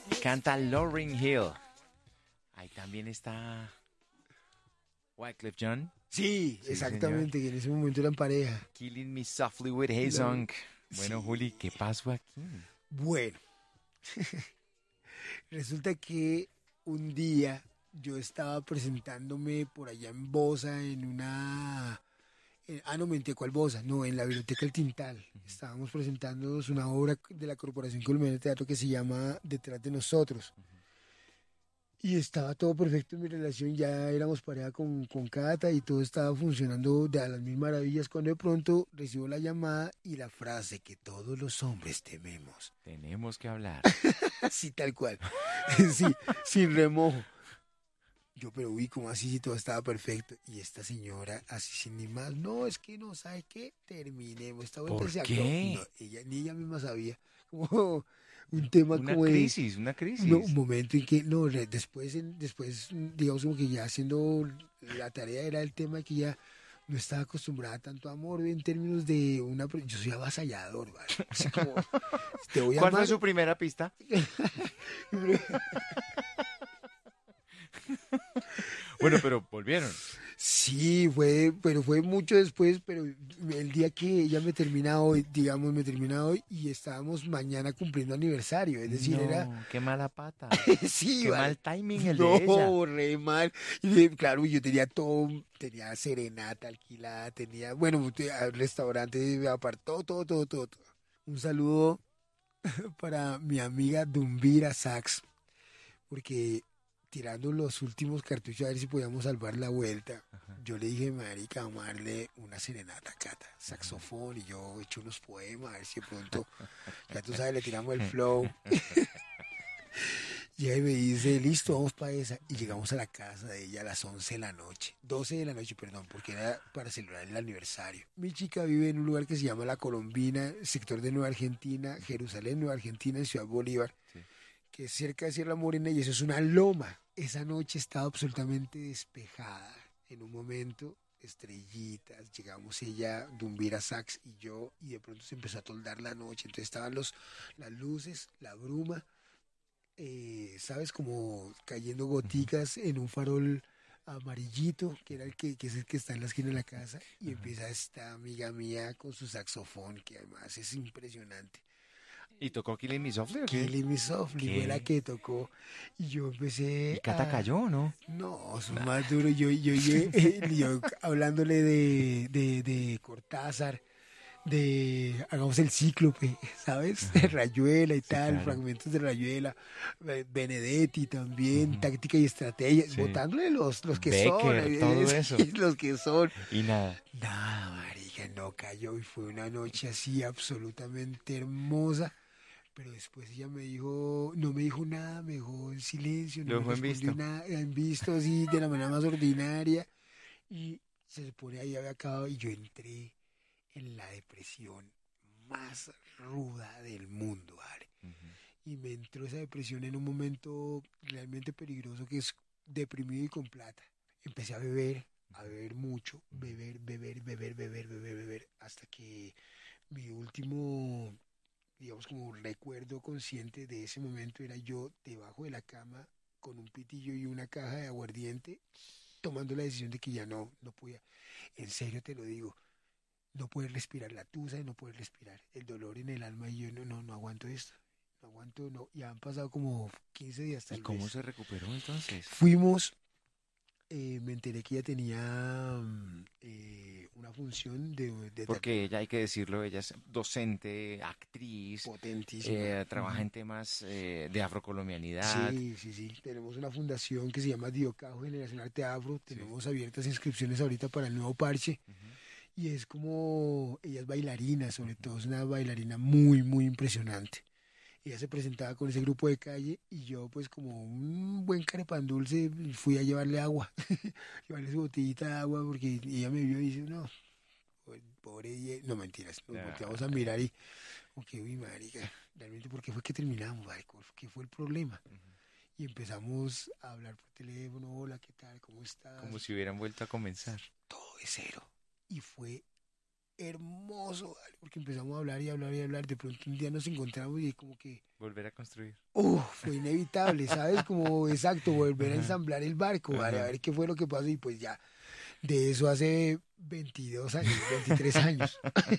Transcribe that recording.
Canta Lauryn Hill. Ahí también está Wyclef Jean. Sí, Sí, señor. exactamente, que en ese momento eran pareja. Killing Me Softly with La- Haesung. Bueno, Sí. Juli, ¿qué pasó aquí? Bueno, resulta que un día yo estaba presentándome por allá en Bosa en una... no, mentira, ¿cuál Bosa? No, en la Biblioteca El Tintal. Estábamos presentándonos una obra de la Corporación Colombiana de Teatro que se llama Detrás de Nosotros. Y estaba todo perfecto en mi relación, ya éramos pareja con Cata y todo estaba funcionando de a las mil maravillas cuando de pronto recibo la llamada y la frase que todos los hombres tememos. Tenemos que hablar. Así tal cual. Sí, sin remojo. Yo, pero uy, ¿cómo así si todo estaba perfecto? Y esta señora, así sin ni más, no, es que no, ¿sabe qué? Terminemos. Esta vuelta ¿Por se acabó. No, qué? ella, ni ella misma sabía. Como un tema Una como de, crisis, una un crisis. momento en que, no, después, digamos como que ya haciendo la tarea era el tema que ya no estaba acostumbrada a tanto amor en términos de una, yo soy avasallador, ¿vale? O sea, como, te voy a ¿Cuál fue amar. su primera pista? Bueno, pero volvieron. Sí, pero fue mucho después, pero el día que ella me termina hoy, digamos, me termina hoy y estábamos mañana cumpliendo aniversario, es decir, era, No, qué mala pata. sí, Qué vale, mal timing el de ella. no, re mal, y claro, yo tenía todo, tenía serenata alquilada, tenía, bueno, restaurante, apartó, todo. Un saludo para mi amiga Dumbira Sax, porque tirando los últimos cartuchos a ver si podíamos salvar la vuelta, yo le dije, marica, vamos a darle una serenata a Cata, saxofón, y yo he hecho unos poemas, a ver si de pronto, ya tú sabes, le tiramos el flow. Y ahí me dice, listo, vamos para esa. Y llegamos a la casa de ella a las 11 de la noche, 12 de la noche, perdón, porque era para celebrar el aniversario. Mi chica vive en un lugar que se llama La Colombina, sector de Nueva Argentina, Jerusalén, Nueva Argentina, en Ciudad Bolívar, Sí. que es cerca de Sierra Morena y eso es una loma. Esa noche estaba absolutamente despejada. En un momento, estrellitas, llegamos ella, Dumbira Sax y yo, y de pronto se empezó a toldar la noche. Entonces estaban las luces, la bruma, ¿sabes? Como cayendo Ujú, goticas en un farol amarillito, que era que es el que está en la esquina de la casa, y ajá. empieza esta amiga mía con su saxofón, que además es impresionante. ¿Y tocó Killing Me Softly o qué? Killing Me Softly fue la ¿Qué? que tocó y yo ¿Y empecé Cata a... cayó o no? No, son Nah. más duros. Yo hablándole de Cortázar, de hagamos el cíclope, ¿sabes? De Ajá. Rayuela y Sí, tal, claro. fragmentos de Rayuela, Benedetti también, Ujú, táctica y estrategia, sí. botándole los que son, Becker, todo eso. sí, los que son. Y nada. Nada, marica, no cayó y fue una noche así absolutamente hermosa. Pero después ella me dijo, no me dijo nada, me dejó en silencio, no Lo me dejó en respondió visto. nada, en visto así de la manera más ordinaria. Y se supone ahí había acabado y yo entré en la depresión más ruda del mundo, ¿vale? Ujú, Y me entró esa depresión en un momento realmente peligroso que es deprimido y con plata. Empecé a beber mucho, ujú. beber, hasta que mi último, digamos, como recuerdo consciente de ese momento era yo debajo de la cama con un pitillo y una caja de aguardiente, tomando la decisión de que ya no podía. En serio te lo digo, no puedes respirar la tusa y no puedes respirar. El dolor en el alma y yo no aguanto esto. No aguanto, no. Ya han pasado como 15 días ¿Y tal cómo vez. se recuperó entonces? Fuimos, me enteré que ella tenía una función de teatro Porque ella, hay que decirlo, ella es docente, actriz, potentísima. trabaja Ujú. en temas de afrocolombianidad. Sí. Tenemos una fundación que se llama Diocajo Generación Arte Afro. Sí. Tenemos abiertas inscripciones ahorita para el nuevo parche. Ujú, Y es como, ella es bailarina, sobre ujú. todo es una bailarina muy impresionante. Ella se presentaba con ese grupo de calle y yo pues como un buen carepán dulce fui a llevarle agua, llevarle su botellita de agua porque ella me vio y dice, no, pobre, no mentiras, nos volteamos a Ay, mirar y, ok, uy, marica, realmente, ¿por qué fue que terminamos, marico? ¿Qué fue el problema? ujú. Y empezamos a hablar por teléfono, hola, ¿qué tal? ¿Cómo Como estás? si hubieran vuelto a comenzar. Todo de cero. Y fue hermoso, ¿vale? Porque empezamos a hablar y hablar y hablar. De pronto un día nos encontramos y como que, Volver a construir. fue inevitable, ¿sabes? Como exacto, volver a Ajá. ensamblar el barco, ¿vale? A Ajá. ver qué fue lo que pasó y pues ya, de eso hace 22 años, 23 años.